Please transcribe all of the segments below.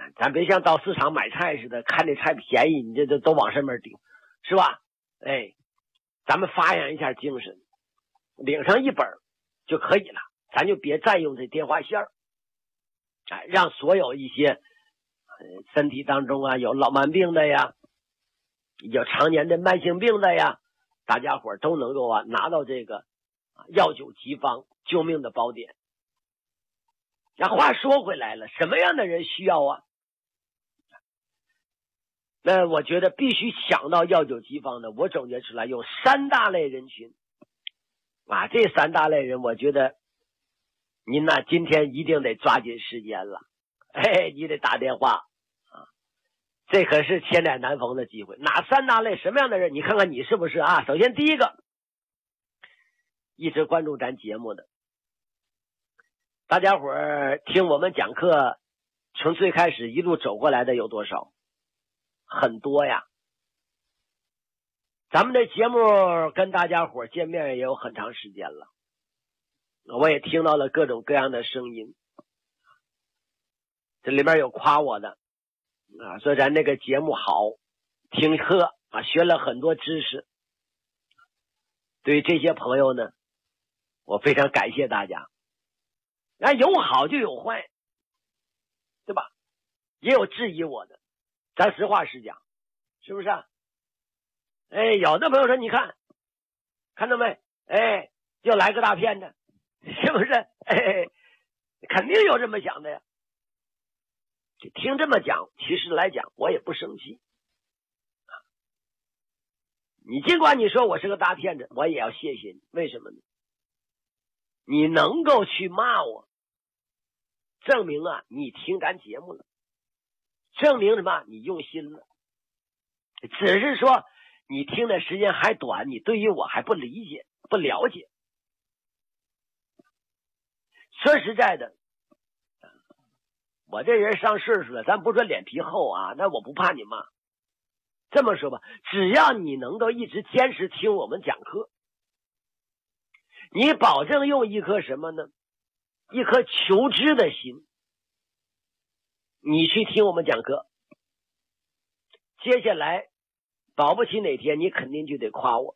咱别像到市场买菜似的，看这菜便宜，你这都往上面顶，是吧？哎，咱们发扬一下精神，领上一本就可以了，咱就别占用这电话线让所有一些身体当中啊有老慢病的呀，有常年的慢性病的呀，大家伙都能够拿到这个药酒急方救命的宝典。那话说回来了，什么样的人需要啊？那我觉得必须想到药酒急方的，我总结出来有3大类人群这3大类人，我觉得您呢今天一定得抓紧时间了，你得打电话这可是千载难逢的机会。哪3大类什么样的人？你看看你是不是啊？首先第一个，一直关注咱节目的大家伙儿，听我们讲课从最开始一路走过来的有多少？很多呀。咱们的节目跟大家伙见面也有很长时间了，我也听到了各种各样的声音，这里边有夸我的说咱那个节目好，听课学了很多知识。对于这些朋友呢，我非常感谢大家。有好就有坏，对吧？也有质疑我的，咱实话实讲，是不是有的朋友说你看到没？又来个大骗子，是不是？肯定有这么想的呀。听这么讲，其实来讲我也不生气。你尽管你说我是个大骗子，我也要谢谢你。为什么呢？你能够去骂我，证明你听咱节目了，证明什么？你用心了。只是说你听的时间还短，你对于我还不理解不了解。说实在的，我这人上岁数了，咱不说脸皮厚那我不怕你骂。这么说吧，只要你能够一直坚持听我们讲课，你保证用一颗什么呢？一颗求知的心，你去听我们讲课，接下来保不齐哪天你肯定就得夸我。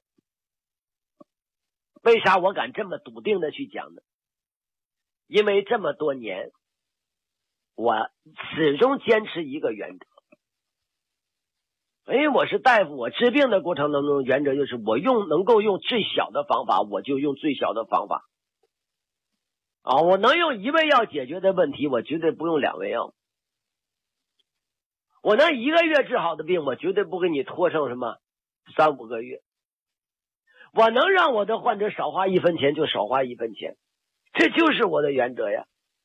为啥我敢这么笃定的去讲呢？因为这么多年我始终坚持一个原则，因为我是大夫，我治病的过程当中原则就是我能够用最小的方法，我就用最小的方法我能用1味药解决的问题，我绝对不用2味药。我能1个月治好的病，我绝对不给你拖上什么3、5个月。我能让我的患者少花1分钱就少花1分钱，这就是我的原则呀。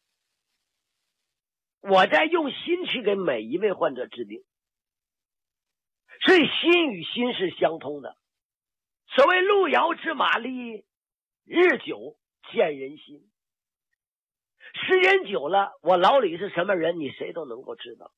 我在用心去给每一位患者治病，所以心与心是相通的。所谓路遥知马力，日久见人心。时间久了，我老李是什么人，你谁都能够知道。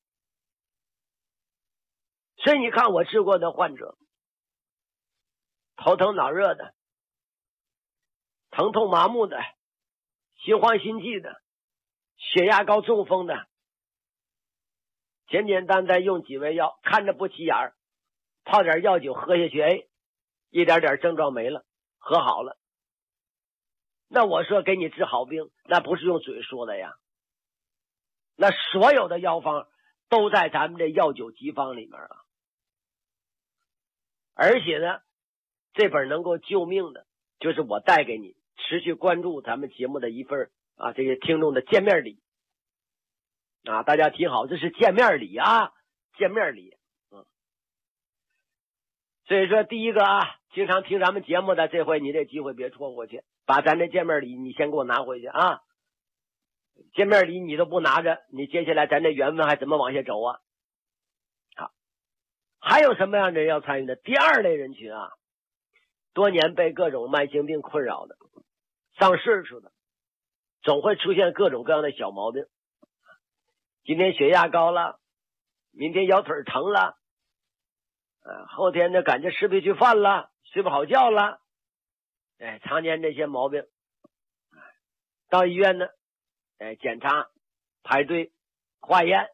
所以你看我治过的患者，头疼脑热的，疼痛麻木的，心慌心悸的，血压高中风的，简简单单用几味药，看着不起眼泡点药酒喝下去，一点点症状没了，和好了。那我说给你治好病，那不是用嘴说的呀，那所有的药方都在咱们这药酒急方里面而且呢，这本能够救命的，就是我带给你持续关注咱们节目的一份这些听众的见面礼大家听好，这是见面礼见面礼所以说第一个经常听咱们节目的，这回你这机会别错过去，把咱这见面礼你先给我拿回去见面礼你都不拿着，你接下来咱这缘分还怎么往下走好，还有什么样的人要参与的？第2类人群多年被各种慢性病困扰的，上岁数的，总会出现各种各样的小毛病。今天血压高了，明天腰腿疼了，后天呢感觉吃不下去饭了，睡不好觉了，常年这些毛病，到医院呢检查排队化验